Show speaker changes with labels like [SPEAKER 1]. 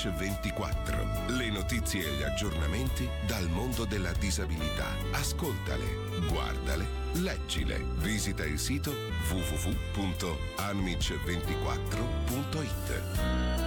[SPEAKER 1] Amic 24. Le notizie e gli aggiornamenti dal mondo della disabilità. Ascoltale, guardale, leggile. Visita il sito www.amic24.it.